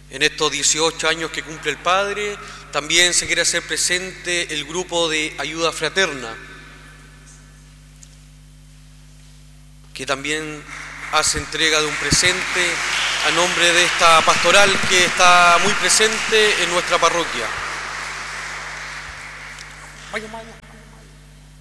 En estos 18 años que cumple el padre, también se quiere hacer presente el grupo de ayuda fraterna, que también hace entrega de un presente a nombre de esta pastoral que está muy presente en nuestra parroquia. Vaya.